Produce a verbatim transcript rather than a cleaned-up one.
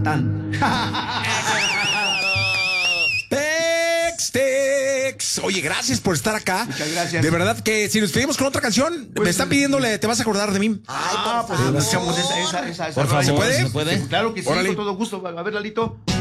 Patán. Tex, Tex. Oye, gracias por estar acá. Muchas gracias. De verdad que si nos pedimos con otra canción, Pues, me está pidiéndole, te vas a acordar de mí. Ah, pues escuchamos esa, esa, esa, esa Por rola. favor, ¿Se puede? ¿se puede? Claro que sí, Órale. con todo gusto. A ver, Lalito.